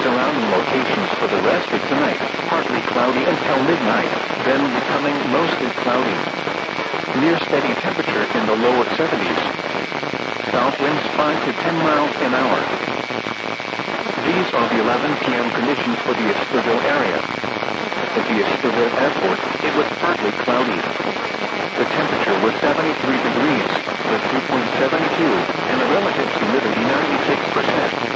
surrounding locations for the rest of tonight. Partly cloudy until midnight, then becoming mostly cloudy. Near steady temperature in the lower 70s. South winds 5 to 10 miles an hour. These are the 11 p.m. conditions for the Easterville area. At the Easterville Airport, it was partly cloudy. The temperature was 73 degrees, the dew point 72, and the relative humidity 96%.